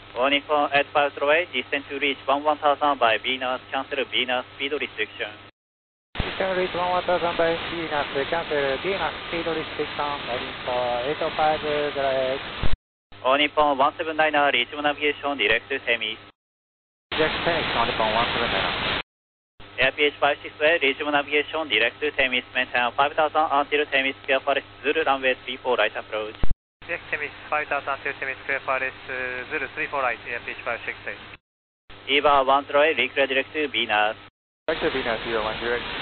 All Nippon 853, descend to reach 1000 by Venus, cancel Venus, speed restriction. Descend reach 1000 by Venus, cancel Venus, speed restriction, heading for 805 direct. All Nippon 179, reach navigation, direct Temis. Direct Temis, All Nippon 179. AirPH 568, reach navigation, direct Temis, maintain 5000 until Temis, clear forest, Zulu runway 34, right approach. Direct Temis 5000 until Temis, clear forest, Zulu 34 right, AirPH 568. EVA 1 Troy, reclear direct Venus. Direct Venus, 01 direct.